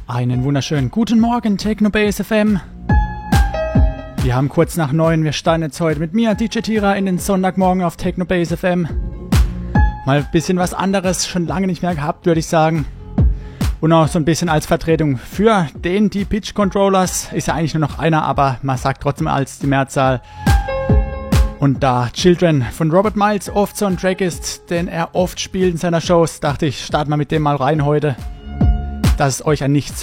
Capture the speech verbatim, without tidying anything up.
Einen wunderschönen guten Morgen, Technobase F M. Wir haben kurz nach neun, wir starten jetzt heute mit mir, D J Tira, in den Sonntagmorgen auf Technobase F M. Mal ein bisschen was anderes, schon lange nicht mehr gehabt, würde ich sagen. Und auch so ein bisschen als Vertretung für den, die Pitch Controllers. Ist ja eigentlich nur noch einer, aber man sagt trotzdem als die Mehrzahl. Und da Children von Robert Miles oft so ein Track ist, den er oft spielt in seiner Shows, dachte ich, starten wir mit dem mal rein heute. Dass es euch an nichts